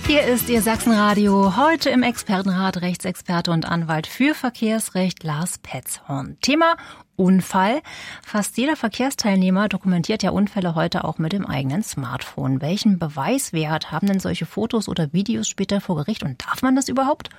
Hier ist Ihr Sachsenradio, heute im Expertenrat Rechtsexperte und Anwalt für Verkehrsrecht Lars Petzhorn. Thema Unfall. Fast jeder Verkehrsteilnehmer dokumentiert ja Unfälle heute auch mit dem eigenen Smartphone. Welchen Beweiswert haben denn solche Fotos oder Videos später vor Gericht und darf man das überhaupt?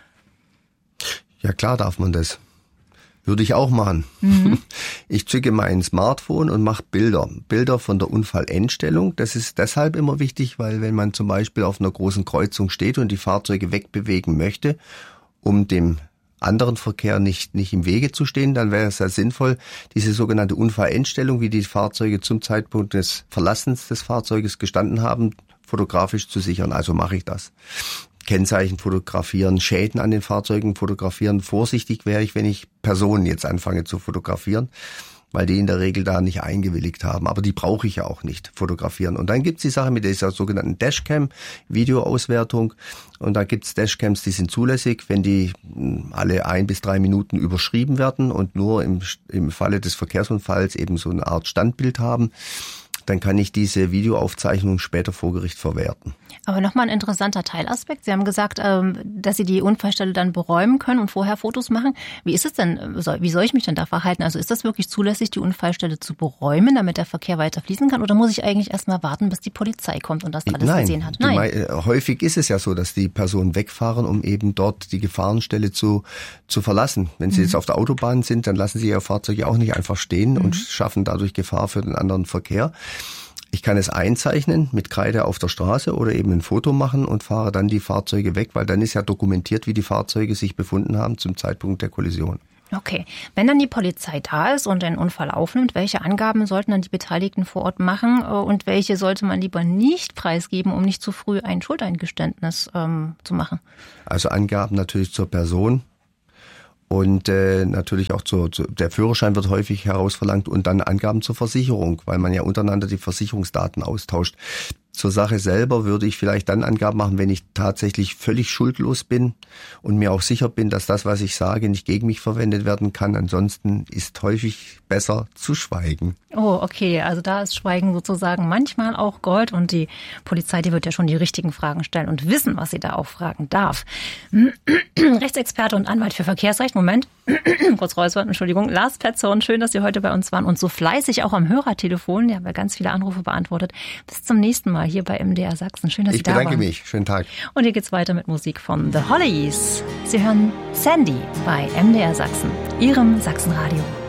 Ja, klar darf man das. Würde ich auch machen. Ich zücke mein Smartphone und mache Bilder von der Unfallendstellung. Das ist deshalb immer wichtig, weil wenn man zum Beispiel auf einer großen Kreuzung steht und die Fahrzeuge wegbewegen möchte, um dem anderen Verkehr nicht im Wege zu stehen, dann wäre es sehr sinnvoll, diese sogenannte Unfallendstellung, wie die Fahrzeuge zum Zeitpunkt des Verlassens des Fahrzeuges gestanden haben, fotografisch zu sichern. Also mache ich das. Kennzeichen fotografieren, Schäden an den Fahrzeugen fotografieren. Vorsichtig wäre ich, wenn ich Personen jetzt anfange zu fotografieren, weil die in der Regel da nicht eingewilligt haben. Aber die brauche ich ja auch nicht fotografieren. Und dann gibt's die Sache mit dieser sogenannten Dashcam, Videoauswertung. Und da gibt's Dashcams, die sind zulässig, wenn die alle 1 bis 3 Minuten überschrieben werden und nur im Falle des Verkehrsunfalls eben so eine Art Standbild haben. Dann kann ich diese Videoaufzeichnung später vor Gericht verwerten. Aber nochmal ein interessanter Teilaspekt. Sie haben gesagt, dass Sie die Unfallstelle dann beräumen können und vorher Fotos machen. Wie ist es denn? Wie soll ich mich denn da verhalten? Also ist das wirklich zulässig, die Unfallstelle zu beräumen, damit der Verkehr weiter fließen kann? Oder muss ich eigentlich erstmal warten, bis die Polizei kommt und das alles gesehen hat? Nein. Häufig ist es ja so, dass die Personen wegfahren, um eben dort die Gefahrenstelle zu verlassen. Wenn sie jetzt auf der Autobahn sind, dann lassen sie ihr Fahrzeug ja auch nicht einfach stehen und schaffen dadurch Gefahr für den anderen Verkehr. Ich kann es einzeichnen mit Kreide auf der Straße oder eben ein Foto machen und fahre dann die Fahrzeuge weg, weil dann ist ja dokumentiert, wie die Fahrzeuge sich befunden haben zum Zeitpunkt der Kollision. Okay. Wenn dann die Polizei da ist und den Unfall aufnimmt, welche Angaben sollten dann die Beteiligten vor Ort machen und welche sollte man lieber nicht preisgeben, um nicht zu früh ein Schuldeingeständnis zu machen? Also Angaben natürlich zur Person. Und natürlich auch der Führerschein wird häufig herausverlangt und dann Angaben zur Versicherung, weil man ja untereinander die Versicherungsdaten austauscht. Zur Sache selber würde ich vielleicht dann Angaben machen, wenn ich tatsächlich völlig schuldlos bin und mir auch sicher bin, dass das, was ich sage, nicht gegen mich verwendet werden kann. Ansonsten ist häufig besser zu schweigen. Oh, okay. Also da ist Schweigen sozusagen manchmal auch Gold und die Polizei, die wird ja schon die richtigen Fragen stellen und wissen, was sie da auch fragen darf. Rechtsexperte und Anwalt für Verkehrsrecht. Moment. Kurz räuspern, Entschuldigung. Lars Petzhorn, schön, dass Sie heute bei uns waren und so fleißig auch am Hörertelefon. Ja, haben wir ganz viele Anrufe beantwortet. Bis zum nächsten Mal hier bei MDR Sachsen. Schön, dass Sie da waren. Ich bedanke mich. Schönen Tag. Und hier geht's weiter mit Musik von The Hollies. Sie hören Sandy bei MDR Sachsen, Ihrem Sachsenradio.